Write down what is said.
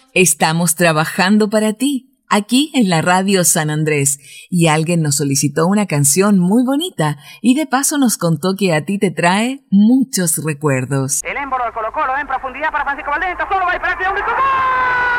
Estamos trabajando para ti, aquí en la Radio San Andrés. Y alguien nos solicitó una canción muy bonita y de paso nos contó que a ti te trae muchos recuerdos. El émbolo de Colo-Colo en profundidad para Francisco Valdés. Solo va a disparar. ¡Gol!